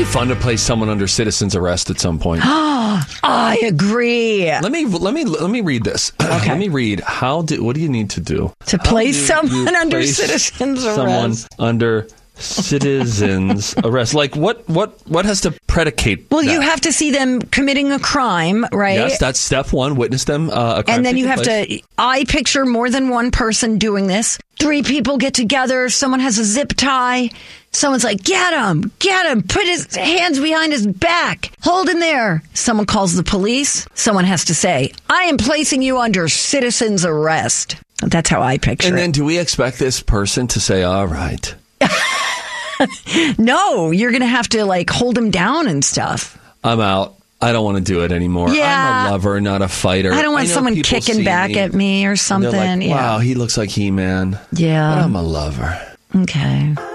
be fun to place someone under citizen's arrest at some point. I agree. Let me read this. Okay. Let me read. What do you need to do To place someone under citizen's arrest? Someone under citizen's arrest. Like what has to predicate? Well, that? you have to see them committing a crime, right? Yes, that's step one. Witness them. A crime and then you have place. to eye picture more than one person doing this. 3 people get together. Someone has a zip tie. Someone's like, get him, put his hands behind his back, hold him there. Someone calls the police. Someone has to say, I am placing you under citizen's arrest. That's how I picture And it. then do we expect this person to say, all right? No, you're going to have to like hold him down and stuff. I'm out. I don't want to do it anymore. Yeah. I'm a lover, not a fighter. I don't want know someone people kicking see back me, at me or and something. they're like, Yeah. wow, he looks like He-Man. Yeah. But I'm a lover. Okay.